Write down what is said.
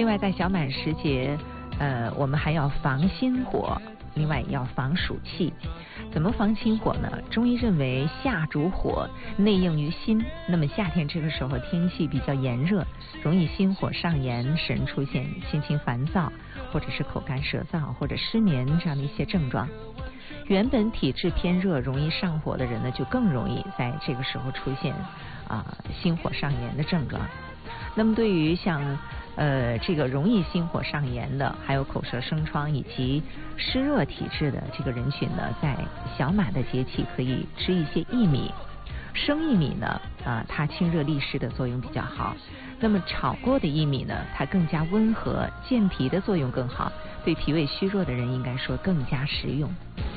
另外在小满时节，我们还要防心火，另外也要防暑气。怎么防心火呢？中医认为夏主火，内应于心。那么夏天这个时候天气比较炎热，容易心火上炎，使人出现心情烦躁，或者是口干舌燥，或者失眠这样的一些症状。原本体质偏热，容易上火的人呢，就更容易在这个时候出现心火上炎的症状。那么对于像这个容易心火上炎的，还有口舌生疮以及湿热体质的这个人群呢，在小满的节气可以吃一些薏米。生薏米呢，它清热利湿的作用比较好。那么炒过的薏米呢，它更加温和，健脾的作用更好，对脾胃虚弱的人应该说更加实用。